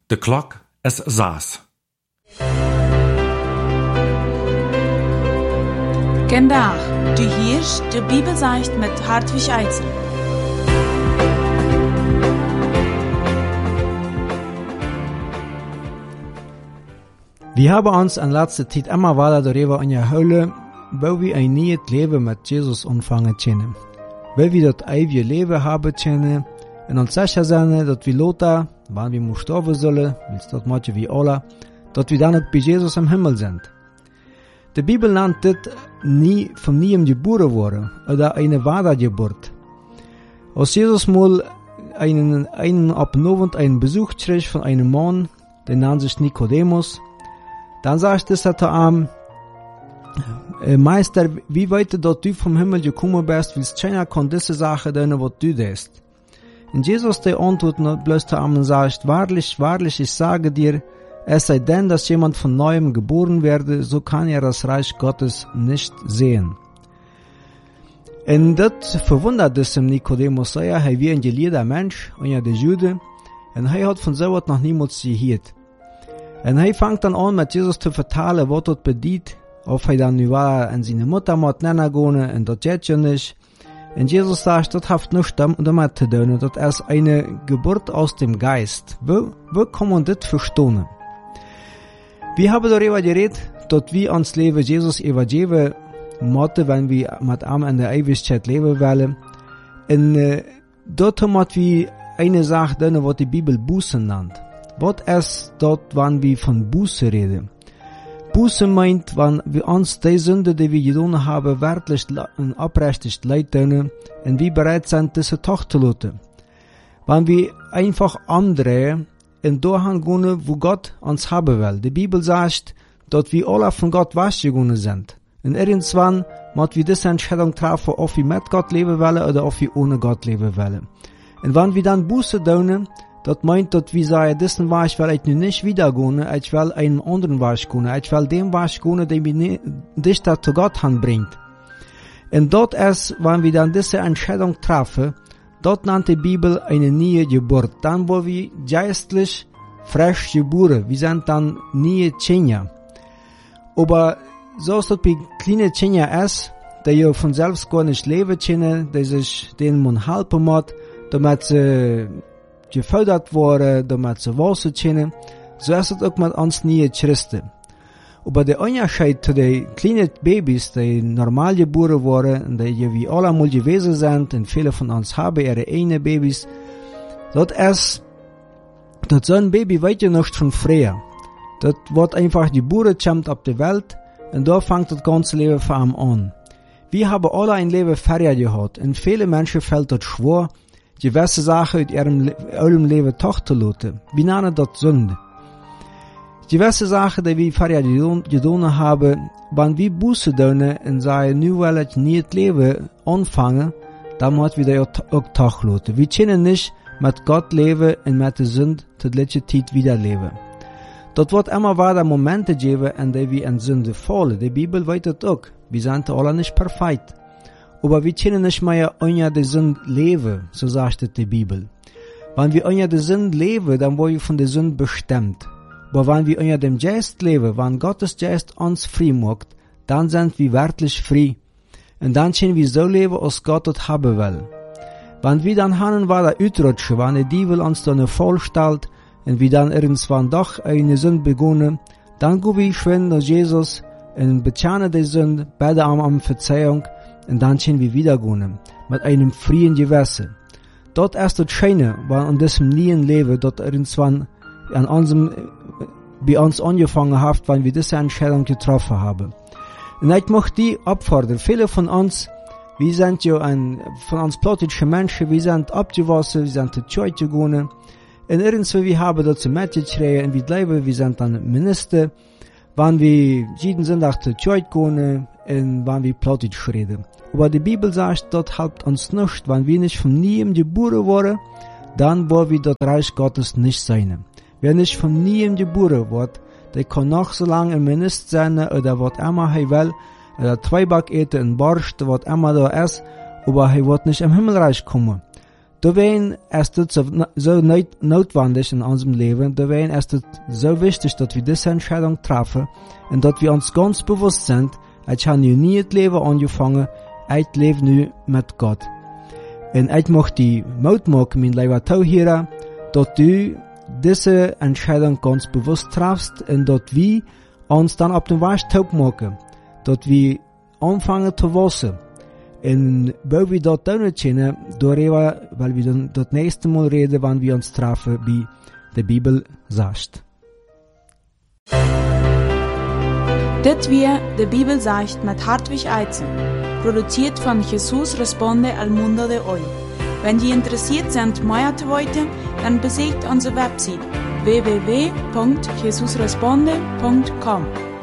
De klok is 6. Vandaag, du hörst die Bibelsicht mit Hartwig Eitzel. Wir haben uns in letzter Zeit immer weiter darüber unterhalten, wo wir ein neues Leben mit Jesus anfangen können. Weil wir das ewige Leben haben können und uns sicher sind, dass wir Lothar, wann wir sterben sollen, weil das machen wir alle, dass wir dann auch bei Jesus im Himmel sind. Die Bibel nennt das nie von neuem geboren worden oder eine Wiedergeburt. Als Jesus mal einen Abend einen Besuch kriegt von einem Mann, der nennt sich Nikodemus, dann sagt er zu ihm, Meister, wie weit dass du vom Himmel gekommen bist, willst keiner kann diese Sache tun, was du tust. Und Jesus, der antwortet bloß zu ihm und sagt, wahrlich, wahrlich, ich sage dir, es sei denn, dass jemand von Neuem geboren werde, so kann er das Reich Gottes nicht sehen. Und das verwundert es dem Nikodemus sehr, er wie ein gelehrter Mensch, und ja der Jude, und er hat von so etwas noch niemals gehört. Und er fängt dann an, mit Jesus zu vertellen, was das bedeutet, ob er dann war an seine Mutter mit nennen gehen, und das geht ja nicht. Und Jesus sagt, das hat nichts damit zu tun, das ist eine Geburt aus dem Geist. Wo kann man das verstehen? Wir haben darüber geredet, dass wir uns Leben Jesus übergeben müssen, wenn wir mit ihm in der Ewigkeit leben wollen. Und dort haben wir eine Sache drin, was die Bibel Buße nennt. Was ist dort, wenn wir von Buße reden? Buße meint, wenn wir uns die Sünde, die wir getan haben, wirklich und abrechtig leid tun und wir bereit sind, diese Tag zu lassen. Wenn wir einfach umdrehen und dahin gehen, wo Gott uns haben will. Die Bibel sagt, dass wir alle von Gott weggegangen sind. Und irgendwann müssen wir diese Entscheidung treffen, ob wir mit Gott leben wollen oder ob wir ohne Gott leben wollen. Und wenn wir dann Buße tun, das meint, dass wir sagen, diesen Weg will ich nicht wieder gehen, ich will einen anderen Weg gehen, ich will dem Weg gehen, der mich dichter zu Gott hinbringt. Und dort ist, wenn wir dann diese Entscheidung treffen, dort nennt die Bibel eine neue Geburt. Dann, wo wir geistlich frisch geboren, wir sind dann neue Kinder. Aber so ist das bei kleinen Kindern ist, die ja von selbst gar nicht leben können, die sich denen man helfen muss, damit sie gefördert worden, damit sie wachsen können. So ist es auch mit uns neuen Christen. Aber der Unterschied zu den kleinen Babys, die normal geboren wurden, und die wie alle mal gewesen sind, und viele von uns haben ihre eigenen Babys, das ist, dass so ein Baby weiß ja noch schon früher. Das wird einfach geboren, kommt auf die Welt, und da fängt das ganze Leben für ihn an. Wir haben alle ein Leben vorher gehabt, und viele Menschen fällt das schwer, gewisse Sachen in ihrem Leben doch zu lassen. Wir nennen das Sünde. Gewisse Sachen, die wir vorher getan haben, wenn wir Buße tun und sagen, nu will ich nicht leben anfangen, dann müssen wir das auch doch lassen. Wir können nicht mit Gott leben und mit der Sünde zur letzten Zeit wieder leben. Dort wird immer wieder Momente geben, in denen wir in Sünde fallen. Die Bibel weiß das auch. Wir sind alle nicht perfekt. Aber wir können nicht mehr unter der Sünde leben, so sagt die Bibel. Wenn wir unter der Sünde leben, dann wollen wir von der Sünde bestimmt. Aber wenn wir unter dem Geist leben, wenn Gottes Geist uns frei macht, dann sind wir wirklich frei. Und dann können wir so leben, als Gott es haben will. Wenn wir dann haben weiter ausrutschen, wenn der Teufel uns dann vorstellt, und wir dann irgendwann doch eine Sünde begonnen, dann gehen wir schön nach Jesus und bekennen die Sünde, beten um Verzeihung, und dann können wir wieder gehen, mit einem freien Gewissen. Dort ist das Schöne, weil in diesem neuen Leben, dort irgendwann bei uns angefangen hat, weil wir diese Entscheidung getroffen haben. Und ich möchte die abfordern. Viele von uns, wir sind ja von uns plattische Menschen, wir sind abgewachsen, wir sind zur Kirche gegangen. Und irgendwie, wir haben dazu mitgekriegt, und wir glauben, wir sind dann Minister, wenn wir jeden Sonntag zur Kirche gehen, und wenn wir plattisch reden. Aber die Bibel sagt, das hilft uns nicht, wenn wir nicht von neuem geboren wurden, dann wollen wir das Reich Gottes nicht sein. Wer nicht von neuem geboren wird, der kann noch so lange ein Minister sein, oder was immer er will, oder Zweiback eten, ein Borscht, was immer da ist, aber er wird nicht im Himmelreich kommen. Deswegen ist es so notwendig in unserem Leben, deswegen ist es so wichtig, dass wir diese Entscheidung treffen und dass wir uns ganz bewusst sind, ich habe nie das Leben angefangen, ich lebe nu mit Gott. Und ich möchte die Mut machen, mein lieber Zuhörer, dass du diese Entscheidung ganz bewusst triffst und dass wir uns dann auf den Weg taub machen, dass wir anfangen zu wachsen. Und wo wir das tun können, darüber, weil wir dann das nächste Mal reden, wenn wir uns treffen, wie die Bibel sagt. Das wir die Bibel sagt mit Hartwig Eizen, produziert von Jesus Responde al Mundo de Hoy. Wenn Sie interessiert sind, mehr zu wissen, dann besucht unsere Website www.jesusresponde.com.